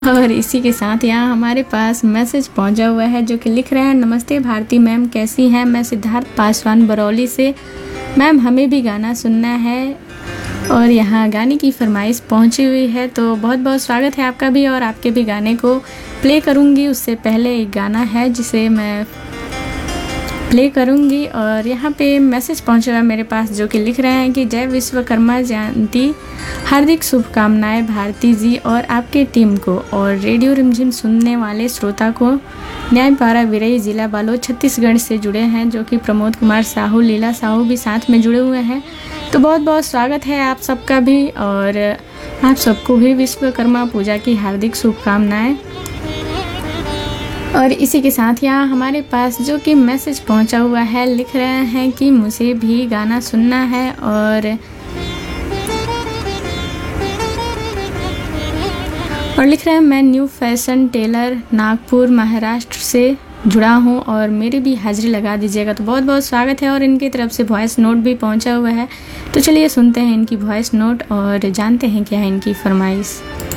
और इसी के साथ यहाँ हमारे पास मैसेज पहुँचा हुआ है जो कि लिख रहे हैं, नमस्ते भारती मैम, कैसी हैं? मैं सिद्धार्थ पासवान बरौली से। मैम हमें भी गाना सुनना है और यहाँ गाने की फरमाइश पहुँची हुई है, तो बहुत बहुत स्वागत है आपका भी और आपके भी गाने को प्ले करूँगी। उससे पहले एक गाना है जिसे मैं प्ले करूँगी और यहाँ पे मैसेज पहुँचा हुआ मेरे पास जो कि लिख रहे हैं कि जय विश्वकर्मा जयंती, हार्दिक शुभकामनाएं भारती जी और आपके टीम को और रेडियो रिमझिम सुनने वाले श्रोता को। न्यायपाड़ा विरई जिला बालोद छत्तीसगढ़ से जुड़े हैं जो कि प्रमोद कुमार साहू, लीला साहू भी साथ में जुड़े हुए हैं। तो बहुत बहुत स्वागत है आप सबका भी और आप सबको भी विश्वकर्मा पूजा की हार्दिक शुभकामनाएं। और इसी के साथ यहाँ हमारे पास जो कि मैसेज पहुँचा हुआ है, लिख रहे हैं कि मुझे भी गाना सुनना है और लिख रहे हैं, मैं new fashion Taylor Nagpur Maharashtra से जुड़ा हूँ और मेरी भी हाजिरी लगा दीजिएगा। तो बहुत बहुत स्वागत है और इनकी तरफ से वॉइस नोट भी पहुँचा हुआ है। तो चलिए सुनते हैं इनकी वॉइस नोट और जानते हैं क्या है इनकी फरमाइश।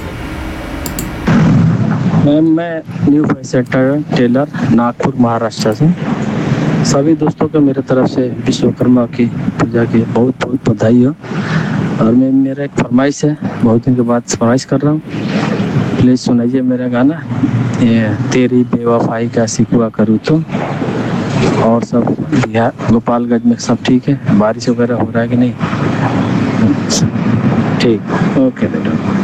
मैम मैं new fashion Taylor Nagpur Maharashtra से। सभी दोस्तों को मेरे तरफ से विश्वकर्मा की पूजा की बहुत बहुत बधाई हो। और मैं मेरा एक फरमाइश है, बहुत दिन के बाद फरमाइश कर रहा हूँ, प्लीज़ सुनाइए मेरा गाना, ये तेरी बेवफाई का शिकवा करूँ तो। और सब बिहार गोपालगंज में सब ठीक है? बारिश वगैरह हो रहा है कि नहीं? ठीक, ओके बेटा।